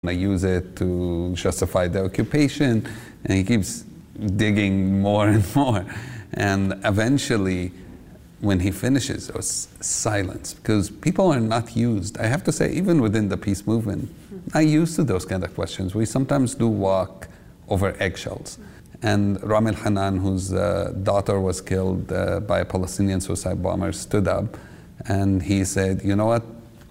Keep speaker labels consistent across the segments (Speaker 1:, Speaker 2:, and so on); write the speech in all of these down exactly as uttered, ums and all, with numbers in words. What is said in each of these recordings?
Speaker 1: I use it to justify the occupation, and he keeps digging more and more. And eventually, when he finishes, it was silence, because people are not used. I have to say, even within the peace movement, I'm used to those kind of questions. We sometimes do walk over eggshells. And Rami al-Hanan, whose uh, daughter was killed uh, by a Palestinian suicide bomber, stood up and he said, you know what?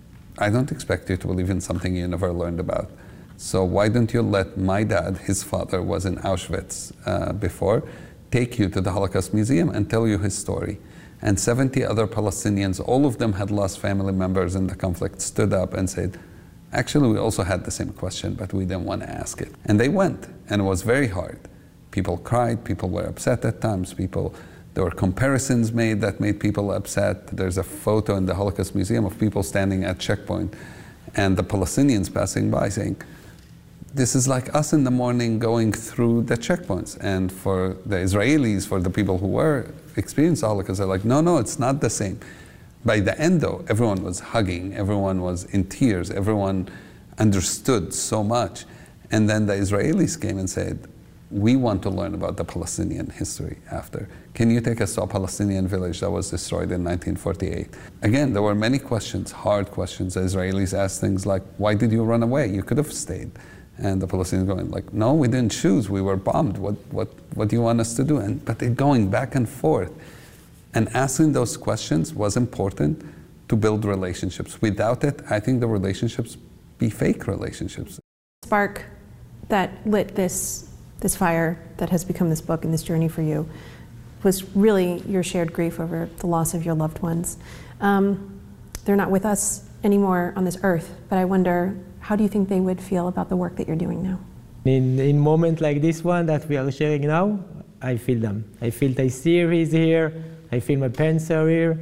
Speaker 1: I don't expect you to believe in something you never learned about. So why don't you let my dad, his father was in Auschwitz uh, before, take you to the Holocaust Museum and tell you his story. And seventy other Palestinians, all of them had lost family members in the conflict, stood up and said, actually we also had the same question, but we didn't want to ask it. And they went, and it was very hard. People cried, people were upset at times, people, there were comparisons made that made people upset. There's a photo in the Holocaust Museum of people standing at checkpoint and the Palestinians passing by saying, this is like us in the morning going through the checkpoints. And for the Israelis, for the people who were experienced Holocaust, they're like, no, no, it's not the same. By the end though, everyone was hugging, everyone was in tears, everyone understood so much. And then the Israelis came and said, we want to learn about the Palestinian history after. Can you take us to a Palestinian village that was destroyed in nineteen forty-eight? Again, there were many questions, hard questions. The Israelis asked things like, why did you run away? You could have stayed. And the Palestinians going like, no, we didn't choose, we were bombed. What, what, what do you want us to do? And, but they're going back and forth. And asking those questions was important to build relationships. Without it, I think the relationships be fake relationships.
Speaker 2: Spark that lit this This fire that has become this book and this journey for you was really your shared grief over the loss of your loved ones. Um, they're not with us anymore on this earth, but I wonder, how do you think they would feel about the work that you're doing now?
Speaker 3: In in moments like this one that we are sharing now, I feel them. I feel Taysir is here, I feel my parents are here,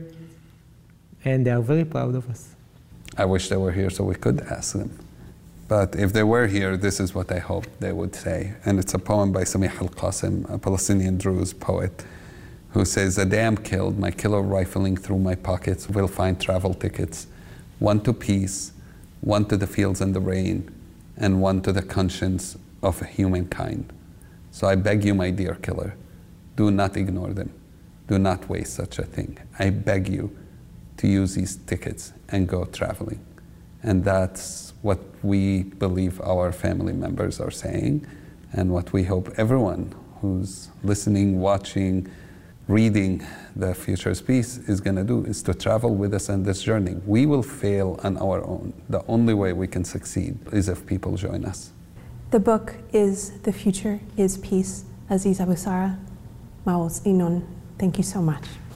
Speaker 3: and they are very proud of us.
Speaker 1: I wish they were here so we could ask them. But if they were here, this is what I hope they would say. And it's a poem by Samih al-Qasim, a Palestinian Druze poet, who says, the day I'm killed, my killer rifling through my pockets will find travel tickets, one to peace, one to the fields and the rain, and one to the conscience of humankind. So I beg you, my dear killer, do not ignore them. Do not waste such a thing. I beg you to use these tickets and go traveling. And that's what we believe our family members are saying, and what we hope everyone who's listening, watching, reading The Future is Peace is going to do, is to travel with us on this journey. We will fail on our own. The only way we can succeed is if people join us.
Speaker 2: The book is The Future is Peace. Aziz Abu Sara, Maoz Inon, thank you so much.